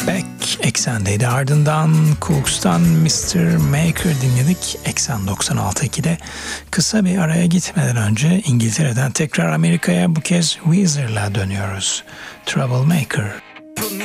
Beck Eksen'deydi. Ardından Cooks'tan Mr. Maker dinledik. Eksen 96.2'de. Kısa bir araya gitmeden önce İngiltere'den tekrar Amerika'ya, bu kez Weezer'la dönüyoruz. Troublemaker.